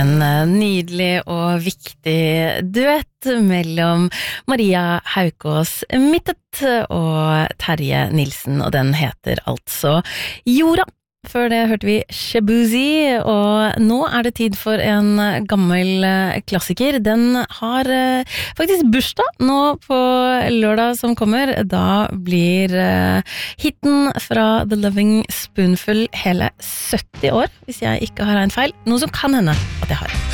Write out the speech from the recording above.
En nydelig og viktig duett mellom Maria Haukås Mittet og Terje Nilsen, og den heter altså Jorda. Før det hørte vi Shabuzi, og nå det tid for en gammel klassiker. Den har faktisk bursdag nå på lørdag som kommer. Da blir hitten fra The Loving Spoonful hele 70 år, hvis jeg ikke har regnet feil. Noe som kan hende at jeg har.